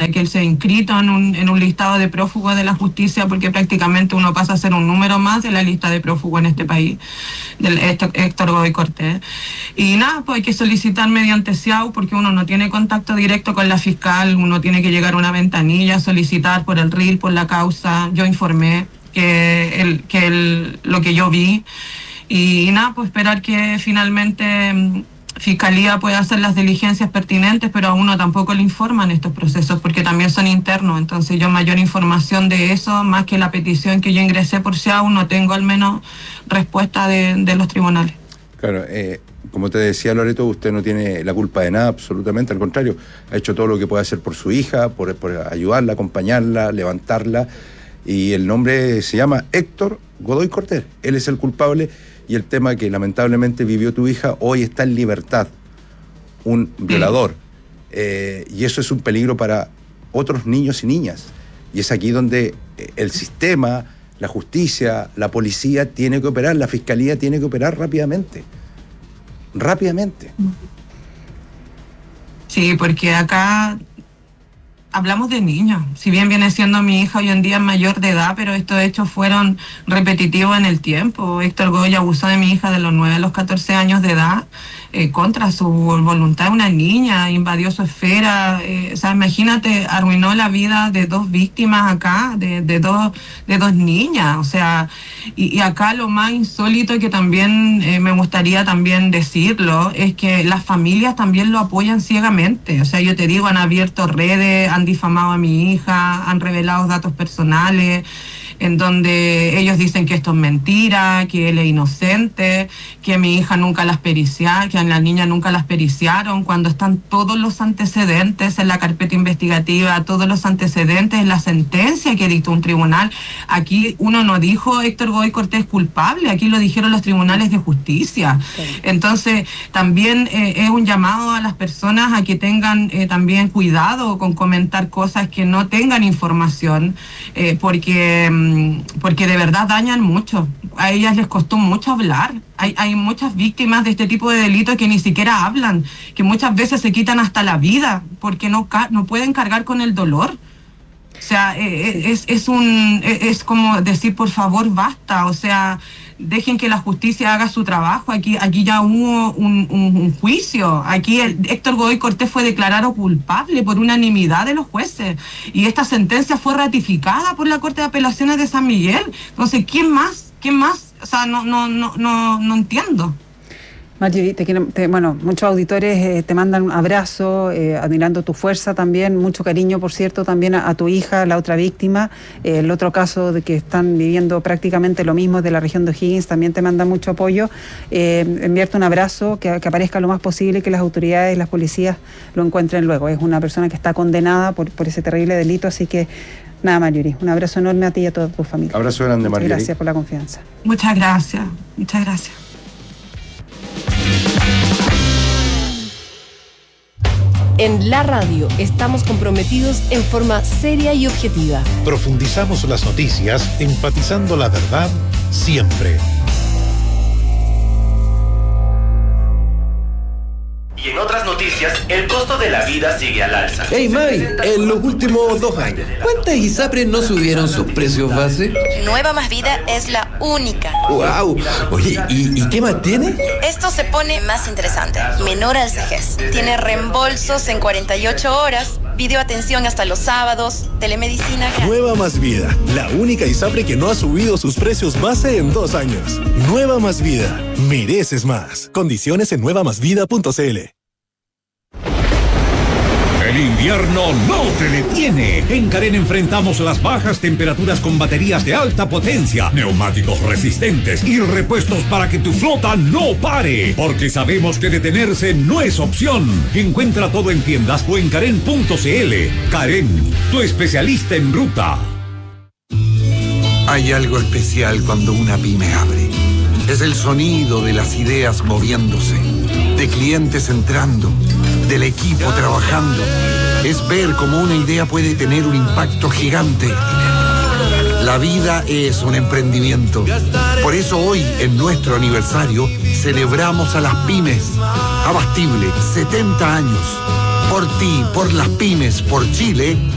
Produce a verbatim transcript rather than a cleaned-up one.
sea, que él se ha inscrito en un, en un listado de prófugos de la justicia, porque prácticamente uno pasa a ser un número más de la lista de prófugos en este país, del Héctor Godoy Cortés. Y nada, pues hay que solicitar mediante S I A U, porque uno no tiene contacto directo con la fiscal, uno tiene que llegar a una ventanilla, solicitar por el R I L, por la causa. Yo informé que, el, que el, lo que yo vi, y, y nada, pues esperar que finalmente Fiscalía puede hacer las diligencias pertinentes, pero a uno tampoco le informan estos procesos porque también son internos. Entonces yo mayor información de eso, más que la petición que yo ingresé por S I A U, no tengo al menos respuesta de, de los tribunales. Claro, eh, como te decía Loreto, usted no tiene la culpa de nada, absolutamente, al contrario, ha hecho todo lo que puede hacer por su hija, por, por ayudarla, acompañarla, levantarla, y el nombre se llama Héctor Godoy Cortés, él es el culpable. Y el tema que lamentablemente vivió tu hija hoy está en libertad, un violador. Eh, y eso es un peligro para otros niños y niñas. Y es aquí donde el sistema, la justicia, la policía tiene que operar, la fiscalía tiene que operar rápidamente. Rápidamente. Sí, porque acá hablamos de niños. Si bien viene siendo mi hija hoy en día mayor de edad, pero estos hechos fueron repetitivos en el tiempo. Héctor Godoy abusó de mi hija de los nueve a los catorce años de edad, eh, contra su voluntad, una niña, invadió su esfera. Eh, o sea, imagínate, arruinó la vida de dos víctimas acá, de, de, dos, de dos niñas. O sea, y, y acá lo más insólito que también eh, me gustaría también decirlo, es que las familias también lo apoyan ciegamente. O sea, yo te digo, han abierto redes, han difamado a mi hija, han revelado datos personales en donde ellos dicen que esto es mentira, que él es inocente, que mi hija nunca las pericia, que a la niña nunca las periciaron, cuando están todos los antecedentes en la carpeta investigativa, todos los antecedentes en la sentencia que dictó un tribunal. Aquí uno no dijo Héctor Godoy Cortés culpable, aquí lo dijeron los tribunales de justicia. Sí. Entonces también eh, es un llamado a las personas a que tengan eh, también cuidado con comentar cosas que no tengan información, eh, porque porque de verdad dañan mucho. A ellas les costó mucho hablar. Hay, hay muchas víctimas de este tipo de delitos que ni siquiera hablan, que muchas veces se quitan hasta la vida porque no, no pueden cargar con el dolor. O sea, es, es, un, es como decir, por favor, basta. O sea, dejen que la justicia haga su trabajo. Aquí, aquí ya hubo un, un, un juicio. Aquí el, Héctor Godoy Cortés fue declarado culpable por unanimidad de los jueces. Y esta sentencia fue ratificada por la Corte de Apelaciones de San Miguel. Entonces, ¿quién más? ¿Quién más? O sea, no, no, no, no, no entiendo. Marjorie, te quiero, te, bueno, muchos auditores eh, te mandan un abrazo, eh, admirando tu fuerza también, mucho cariño, por cierto, también a, a tu hija, la otra víctima. Eh, el otro caso de que están viviendo prácticamente lo mismo de la región de O'Higgins, también te manda mucho apoyo. Eh, enviarte un abrazo, que, que aparezca lo más posible y que las autoridades, las policías lo encuentren luego. Es una persona que está condenada por, por ese terrible delito, así que nada, Marjorie, un abrazo enorme a ti y a toda tu familia. Abrazo grande, Marjorie. Gracias por la confianza. Muchas gracias, muchas gracias. En la radio estamos comprometidos en forma seria y objetiva. Profundizamos las noticias, enfatizando la verdad siempre. Y en otras noticias, el costo de la vida sigue al alza. Hey May, en los últimos dos años, ¿cuántas ISAPRES no subieron sus precios base? Nueva Más Vida es la única. ¡Wow! Oye, ¿y, y qué más tiene? Esto se pone más interesante. Menor al vejez. Tiene reembolsos en cuarenta y ocho horas, videoatención hasta los sábados, telemedicina. Nueva Más Vida, la única ISAPRE que no ha subido sus precios base en dos años. Nueva Más Vida, mereces más. Condiciones en nueva más vida punto c l. El invierno no te detiene. En Carén enfrentamos las bajas temperaturas con baterías de alta potencia, neumáticos resistentes y repuestos para que tu flota no pare. Porque sabemos que detenerse no es opción. Encuentra todo en tiendas o en carén punto c l. Carén, tu especialista en ruta. Hay algo especial cuando una pyme abre. Es el sonido de las ideas moviéndose, de clientes entrando, del equipo trabajando. Es ver cómo una idea puede tener un impacto gigante. La vida es un emprendimiento. Por eso hoy, en nuestro aniversario, celebramos a las pymes. Abastible, setenta años. Por ti, por las pymes, por Chile.